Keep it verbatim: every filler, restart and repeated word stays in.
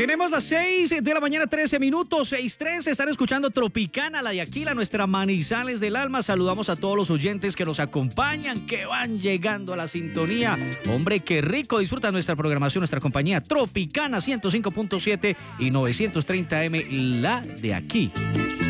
Tenemos las seis de la mañana, trece minutos, seis trece. Están escuchando Tropicana, la de aquí, la nuestra Manizales del Alma. Saludamos a todos los oyentes que nos acompañan, que van llegando a la sintonía. Hombre, qué rico. Disfruta nuestra programación, nuestra compañía Tropicana ciento cinco punto siete y novecientos treinta eme, la de aquí.